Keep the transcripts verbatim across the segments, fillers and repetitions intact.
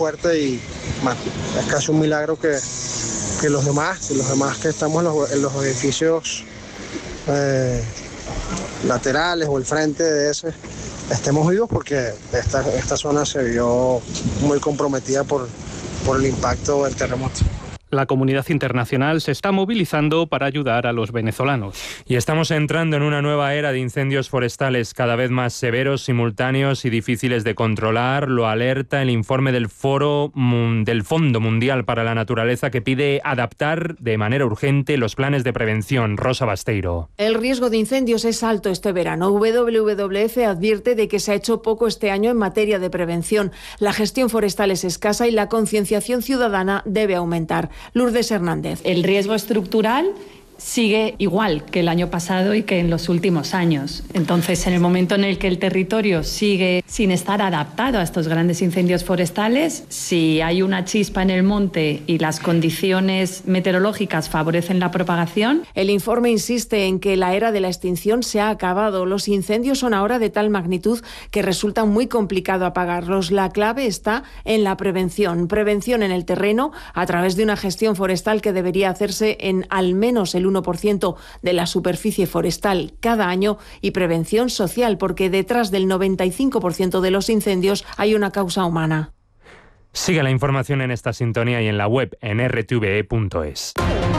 fuerte y bueno, es casi un milagro que, que los demás, que los demás que estamos en los, en los edificios eh, laterales o el frente de ese, estemos vivos porque esta, esta zona se vio muy comprometida por, por el impacto del terremoto. La comunidad internacional se está movilizando para ayudar a los venezolanos. Y estamos entrando en una nueva era de incendios forestales cada vez más severos, simultáneos y difíciles de controlar. Lo alerta el informe del Foro del Fondo Mundial para la Naturaleza, que pide adaptar de manera urgente los planes de prevención. Rosa Basteiro. El riesgo de incendios es alto este verano. W W F advierte de que se ha hecho poco este año en materia de prevención. La gestión forestal es escasa y la concienciación ciudadana debe aumentar. Lourdes Hernández. El riesgo estructural sigue igual que el año pasado y que en los últimos años. Entonces, en el momento en el que el territorio sigue sin estar adaptado a estos grandes incendios forestales, si hay una chispa en el monte y las condiciones meteorológicas favorecen la propagación. El informe insiste en que la era de la extinción se ha acabado. Los incendios son ahora de tal magnitud que resulta muy complicado apagarlos. La clave está en la prevención. Prevención en el terreno a través de una gestión forestal que debería hacerse en al menos el uno por ciento de la superficie forestal cada año, y prevención social, porque detrás del noventa y cinco por ciento de los incendios hay una causa humana. Sigue la información en esta sintonía y en la web en r t v e punto es.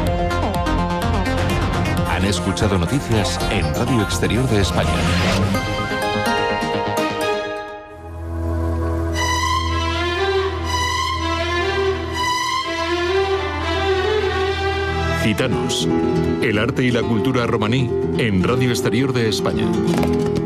Han escuchado noticias en Radio Exterior de España. Gitanos, el arte y la cultura romaní en Radio Exterior de España.